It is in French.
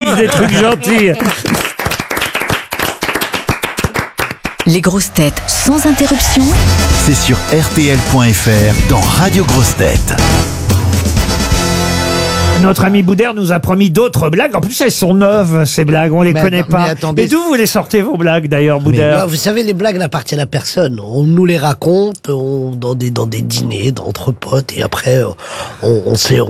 disent des trucs gentils. Les grosses têtes sans interruption. C'est sur RTL.fr dans Radio Grosses Têtes. Notre ami Boudère nous a promis d'autres blagues. En plus, elles sont neuves, ces blagues. On les connaît pas. attendez. Et d'où vous les sortez, vos blagues, d'ailleurs, Mais, Boudère? vous savez, les blagues n'appartiennent à personne. On nous les raconte dans des dîners, entre potes, et après, on